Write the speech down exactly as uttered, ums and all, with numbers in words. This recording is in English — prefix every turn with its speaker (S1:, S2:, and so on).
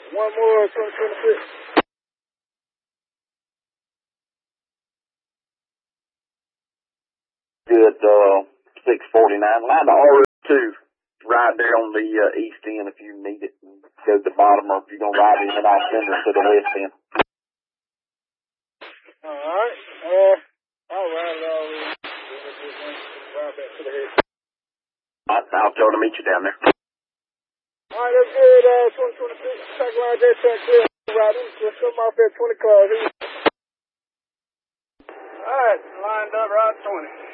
S1: One more, twenty twenty-six.
S2: Good, uh, six forty-nine. Line to R two, right there on the uh, east end if you need it. Go to the bottom, or if you're going to ride in, and I'll send it to the west end.
S1: All right. Uh, I'll ride it all in. Ride back to the head.
S2: All right, I'll try to meet you down there.
S1: All right, that's good. Uh, twenty twenty-six, track line, that track clear. Riding, just come off at twenty cars. All right, lined up, ride twenty.